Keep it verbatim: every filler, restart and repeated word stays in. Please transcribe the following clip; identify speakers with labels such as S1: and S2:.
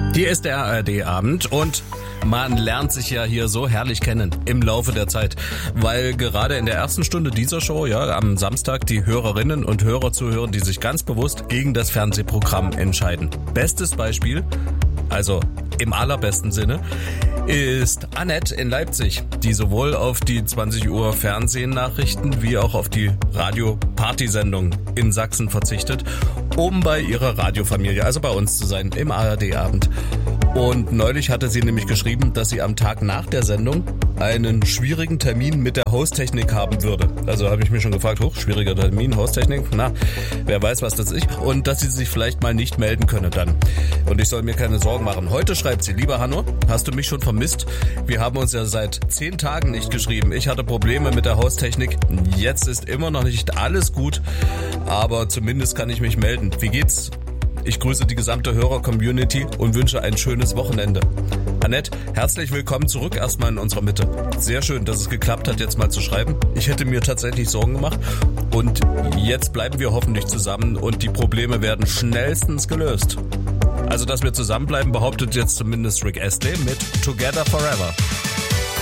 S1: Hier ist der A R D-Abend und man lernt sich ja hier so herrlich kennen im Laufe der Zeit, weil gerade in der ersten Stunde dieser Show, ja, am Samstag die Hörerinnen und Hörer zuhören, die sich ganz bewusst gegen das Fernsehprogramm entscheiden. Bestes Beispiel, also im allerbesten Sinne, ist Annette in Leipzig, die sowohl auf die zwanzig Uhr Fernsehnachrichten wie auch auf die Radio-Partysendung in Sachsen verzichtet, um bei ihrer Radiofamilie, also bei uns zu sein, im A R D-Abend. Und neulich hatte sie nämlich geschrieben, dass sie am Tag nach der Sendung einen schwierigen Termin mit der Haustechnik haben würde. Also habe ich mich schon gefragt, hoch, schwieriger Termin, Haustechnik, na, wer weiß, was das ist. Und dass sie sich vielleicht mal nicht melden könne dann. Und ich soll mir keine Sorgen machen. Heute schreibt sie, lieber Hanno, hast du mich schon vermisst? Wir haben uns ja seit zehn Tagen nicht geschrieben. Ich hatte Probleme mit der Haustechnik. Jetzt ist immer noch nicht alles gut, aber zumindest kann ich mich melden. Wie geht's? Ich grüße die gesamte Hörer-Community und wünsche ein schönes Wochenende. Annette, herzlich willkommen zurück erstmal in unserer Mitte. Sehr schön, dass es geklappt hat, jetzt mal zu schreiben. Ich hätte mir tatsächlich Sorgen gemacht und jetzt bleiben wir hoffentlich zusammen und die Probleme werden schnellstens gelöst. Also, dass wir zusammenbleiben, behauptet jetzt zumindest Rick Astley mit Together Forever.